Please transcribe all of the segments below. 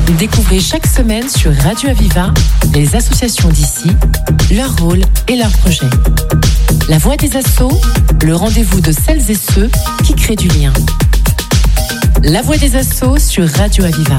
Découvrez chaque semaine sur Radio Aviva les associations d'ici, leur rôle et leurs projets. La voix des assos, le rendez-vous de celles et ceux qui créent du lien. La voix des assos sur Radio Aviva.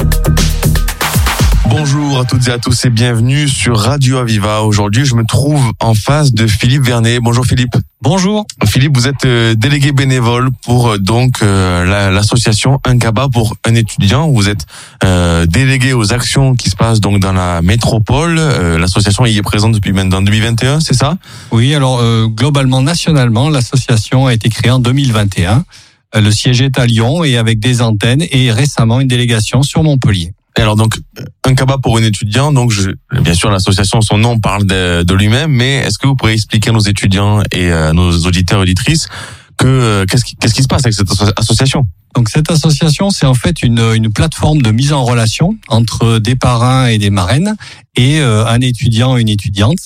Bonjour à toutes et à tous et bienvenue sur Radio Aviva. Aujourd'hui, je me trouve en face de Philippe Vernet. Bonjour Philippe. Bonjour. Philippe, vous êtes délégué bénévole pour l'association Un Kaba pour un étudiant. Vous êtes délégué aux actions qui se passent donc dans la métropole. L'association y est présente depuis maintenant 2021, c'est ça ? Oui, alors globalement, nationalement, l'association a été créée en 2021. Le siège est à Lyon et avec des antennes et récemment une délégation sur Montpellier. Et alors donc Un Kaba pour un étudiant, donc bien sûr l'association, son nom parle de lui-même, mais est-ce que vous pourriez expliquer à nos étudiants et à nos auditeurs et auditrices qu'est-ce qui se passe avec cette association ? Donc cette association, c'est en fait une plateforme de mise en relation entre des parrains et des marraines et un étudiant, une étudiante,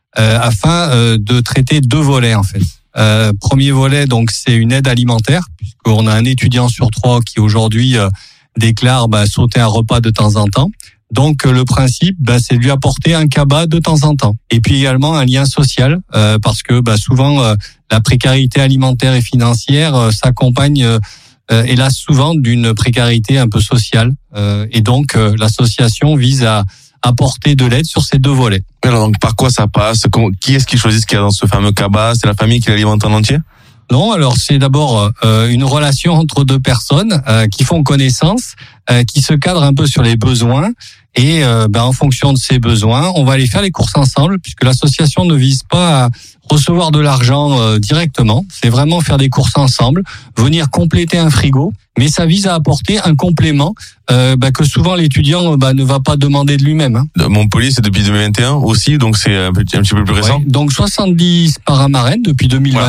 afin de traiter deux volets en fait. Premier volet, donc c'est une aide alimentaire, puisqu'on a un étudiant sur 3 qui aujourd'hui déclare sauter un repas de temps en temps. Donc le principe, c'est de lui apporter un Kaba de temps en temps. Et puis également un lien social, parce que souvent la précarité alimentaire et financière s'accompagne hélas souvent d'une précarité un peu sociale. Et donc l'association vise à apporter de l'aide sur ces deux volets. Alors donc par quoi ça passe ? Qui est-ce qui choisit ce qu'il y a dans ce fameux Kaba ? C'est la famille qui l'alimente en entier ? Non, alors c'est d'abord une relation entre deux personnes qui font connaissance, qui se cadrent un peu sur les besoins et en fonction de ces besoins, on va aller faire les courses ensemble puisque l'association ne vise pas à recevoir de l'argent directement, c'est vraiment faire des courses ensemble, venir compléter un frigo, mais ça vise à apporter un complément que souvent l'étudiant ne va pas demander de lui-même. Montpellier, c'est depuis 2021 aussi, donc c'est un petit peu plus récent. Ouais, donc 70 parrains marraines depuis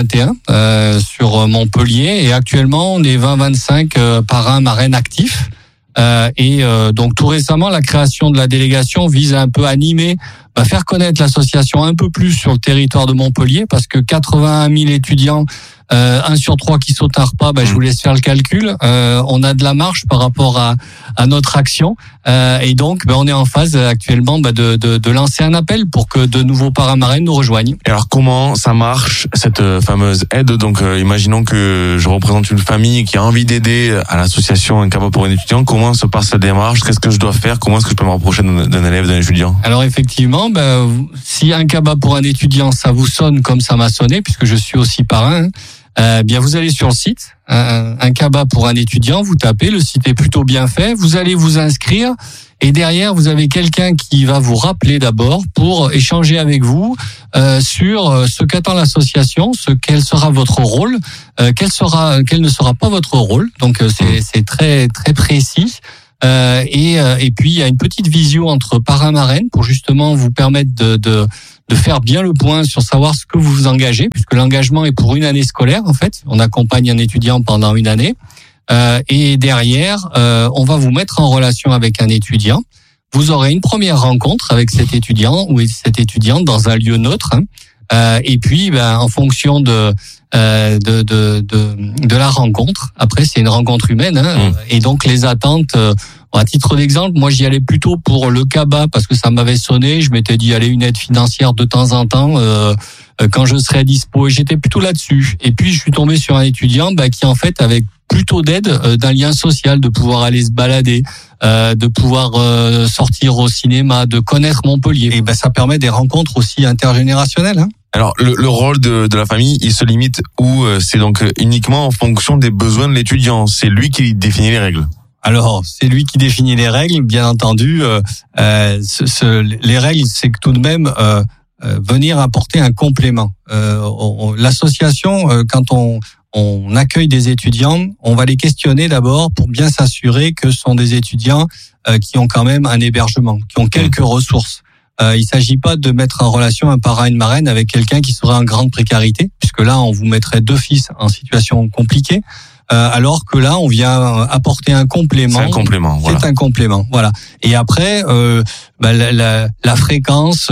2021 sur Montpellier et actuellement on est 20-25 parrains marraines actifs. Donc tout récemment, la création de la délégation vise à un peu animer, faire connaître l'association un peu plus sur le territoire de Montpellier, parce que 81 000 étudiants, 1 sur 3 qui sautent un repas, je vous laisse faire le calcul. On a de la marge par rapport à notre action, et donc on est en phase actuellement de lancer un appel pour que de nouveaux parrains marraines nous rejoignent. Et alors comment ça marche cette fameuse aide ? Donc imaginons que je représente une famille qui a envie d'aider à l'association Un Kaba pour un étudiant. Comment se passe la démarche ? Qu'est-ce que je dois faire ? Comment est-ce que je peux me rapprocher d'un élève, d'un étudiant ? Alors effectivement, si Un Kaba pour un étudiant, ça vous sonne comme ça m'a sonné, puisque je suis aussi parrain, vous allez sur le site, Un Kaba pour un étudiant, vous tapez, le site est plutôt bien fait, vous allez vous inscrire et derrière vous avez quelqu'un qui va vous rappeler d'abord pour échanger avec vous sur ce qu'attend l'association, quel sera votre rôle, quel ne sera pas votre rôle. Donc c'est très très précis. Et puis il y a une petite visio entre parrain marraine pour justement vous permettre de faire bien le point sur savoir ce que vous vous engagez, puisque l'engagement est pour une année scolaire en fait. On accompagne un étudiant pendant une année. Et derrière, on va vous mettre en relation avec un étudiant. Vous aurez une première rencontre avec cet étudiant ou cette étudiante dans un lieu neutre. Et puis, en fonction de la rencontre, après c'est une rencontre humaine, et donc les attentes. À titre d'exemple, moi j'y allais plutôt pour le Kaba parce que ça m'avait sonné. Je m'étais dit allez, une aide financière de temps en temps quand je serais dispo, et j'étais plutôt là-dessus. Et puis je suis tombé sur un étudiant qui en fait avait plutôt d'aide d'un lien social, de pouvoir aller se balader, de pouvoir sortir au cinéma, de connaître Montpellier. Et ça permet des rencontres aussi intergénérationnelles. Alors le rôle de la famille, il se limite où c'est donc uniquement en fonction des besoins de l'étudiant. C'est lui qui définit les règles. Alors, c'est lui qui définit les règles, bien entendu. Les règles, c'est que tout de même venir apporter un complément. L'association, quand on accueille des étudiants, on va les questionner d'abord pour bien s'assurer que ce sont des étudiants qui ont quand même un hébergement, qui ont quelques ressources. Il s'agit pas de mettre en relation un parrain et une marraine avec quelqu'un qui serait en grande précarité, puisque là, on vous mettrait d'office en situation compliquée. alors que là, on vient apporter un complément. C'est un complément, voilà. C'est un complément, voilà. Et après, la fréquence,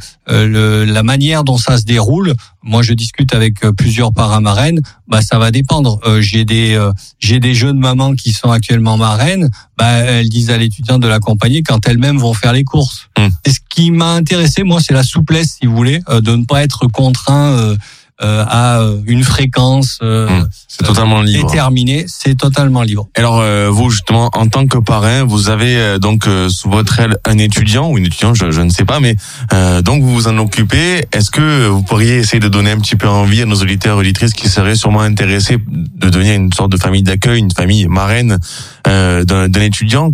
la manière dont ça se déroule, moi je discute avec plusieurs paramarraines, ça va dépendre. J'ai des jeunes mamans qui sont actuellement marraines, elles disent à l'étudiant de l'accompagner quand elles-mêmes vont faire les courses. Et ce qui m'a intéressé, moi, c'est la souplesse, si vous voulez, de ne pas être contraint à une fréquence c'est totalement libre. Déterminée, c'est totalement libre. Alors vous justement en tant que parrain, vous avez donc sous votre aile un étudiant ou une étudiante, je ne sais pas, mais donc vous vous en occupez. Est-ce que vous pourriez essayer de donner un petit peu envie à nos auditeurs et auditrices qui seraient sûrement intéressés de devenir une sorte de famille d'accueil, une famille marraine d'un étudiant?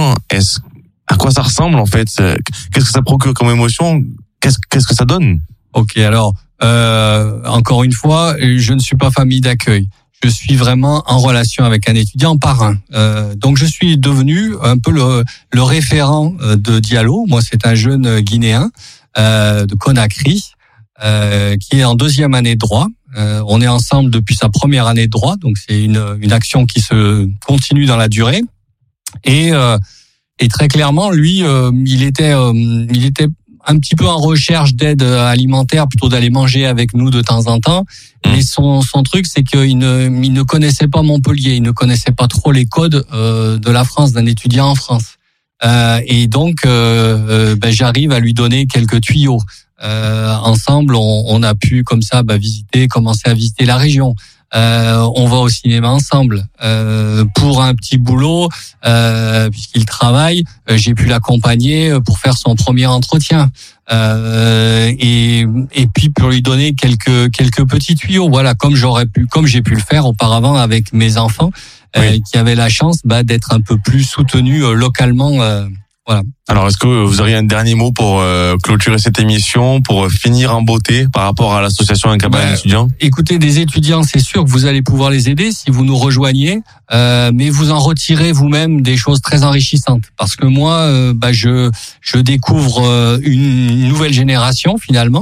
À quoi ça ressemble en fait? Qu'est-ce que ça procure comme émotion? Qu'est-ce que ça donne? Ok, alors encore une fois, je ne suis pas famille d'accueil. Je suis vraiment en relation avec un étudiant parrain. Donc je suis devenu un peu le référent de Diallo. Moi, c'est un jeune Guinéen de Conakry qui est en 2e année de droit. On est ensemble depuis sa première année de droit, donc c'est une action qui se continue dans la durée. Et très clairement, lui, il était un petit peu en recherche d'aide alimentaire, plutôt d'aller manger avec nous de temps en temps. Mais son truc, c'est qu'il ne connaissait pas Montpellier, il ne connaissait pas trop les codes de la France, d'un étudiant en France. Et donc, j'arrive à lui donner quelques tuyaux. Ensemble, on a pu comme ça commencer à visiter la région. On va au cinéma ensemble pour un petit boulot puisqu'il travaille. J'ai pu l'accompagner pour faire son premier entretien et puis pour lui donner quelques petits tuyaux. Voilà, comme j'ai pu le faire auparavant avec mes enfants qui avaient la chance d'être un peu plus soutenus localement. Voilà. Alors, est-ce que vous auriez un dernier mot pour clôturer cette émission, pour finir en beauté par rapport à l'association Incapable d'étudiants? Écoutez, des étudiants, c'est sûr que vous allez pouvoir les aider si vous nous rejoignez, mais vous en retirez vous-même des choses très enrichissantes. Parce que moi, je découvre une nouvelle génération finalement,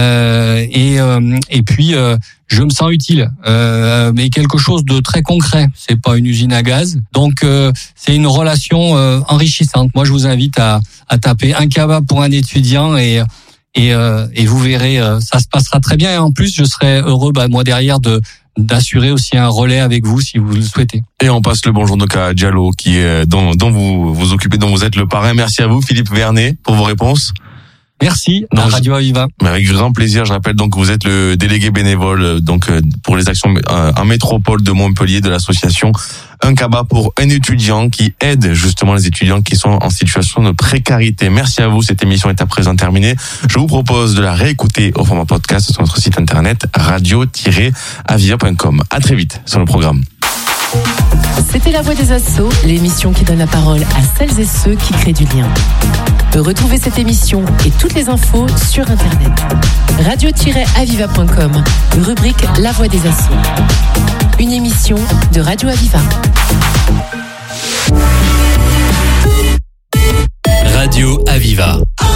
et puis je me sens utile, mais quelque chose de très concret. C'est pas une usine à gaz, donc c'est une relation enrichissante. Moi, je vous invite à taper Incapable pour un étudiant et vous verrez, ça se passera très bien. Et en plus, je serai heureux, moi derrière, d'assurer aussi un relais avec vous si vous le souhaitez. Et on passe le bonjour donc à Diallo, dont vous vous occupez, dont vous êtes le parrain. Merci à vous, Philippe Vernet, pour vos réponses. Merci à Radio Aviva. Avec grand plaisir. Je rappelle donc que vous êtes le délégué bénévole pour les actions en métropole de Montpellier de l'association Incapable pour un étudiant qui aide justement les étudiants qui sont en situation de précarité. Merci à vous. Cette émission est à présent terminée. Je vous propose de la réécouter au format podcast sur notre site internet radio-aviva.com. À très vite sur le programme. C'était La Voix des Assos, l'émission qui donne la parole à celles et ceux qui créent du lien. Retrouvez cette émission et toutes les infos sur internet. radio-aviva.com, rubrique La Voix des Assos. Une émission de Radio Aviva. Radio Aviva.